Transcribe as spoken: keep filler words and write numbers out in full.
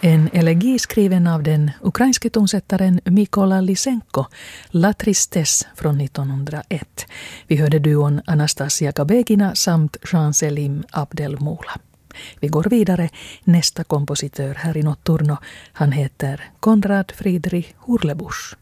En elegi skriven av den ukrainske tonsättaren Mykola Lysenko, La Tristesse från nittonhundraett. Vi hörde duon Anastasia Kabegina samt Jean Selim Abdelmoula. Vi går vidare. Nästa kompositör här i Notturno, han heter Konrad Friedrich Hurlebusch.